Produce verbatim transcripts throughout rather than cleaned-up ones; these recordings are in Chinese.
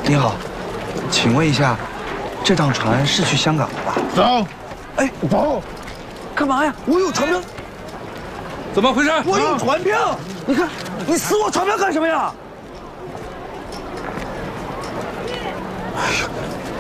你好，请问一下，这趟船是去香港的吧？ 走。 哎， 走。 干嘛呀？我有船票。 怎么回事？ 我有船票。你看，你撕我船票干什么呀？哎呀！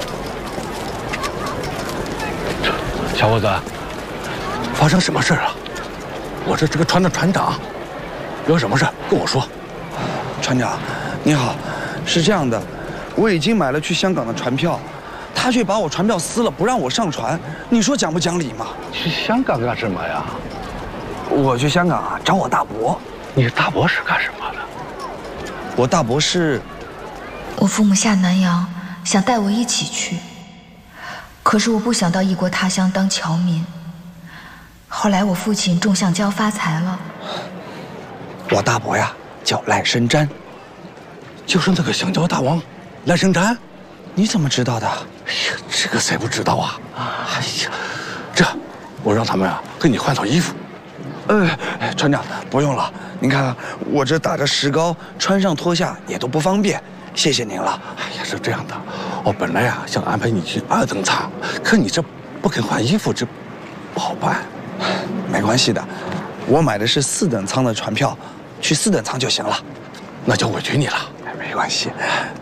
小伙子，发生什么事啊？我是这个船的船长，有什么事跟我说。 船长，你好，是这样的，我已经买了去香港的船票，他却把我船票撕了，不让我上船，你说讲不讲理嘛？ 去香港干什么呀？ 我去香港啊，找我大伯。 你大伯是干什么的？ 我大伯是…… 我父母下南洋，想带我一起去，可是我不想到异国他乡当侨民。后来我父亲种橡胶发财了。 我大伯呀，叫赖声瞻， 就是那个橡胶大王赖声瞻。 你怎么知道的？哎呀，这个谁不知道啊？哎呀，这我让他们啊给你换套衣服。 呃，船长不用了，您看我这打着石膏，穿上脱下也都不方便，谢谢您了。 哎呀，是这样的，我本来呀想安排你去二等舱，可你这不肯换衣服，这不好办。 没关系的，我买的是四等舱的船票，去四等舱就行了。 那就委屈你了。 没关系，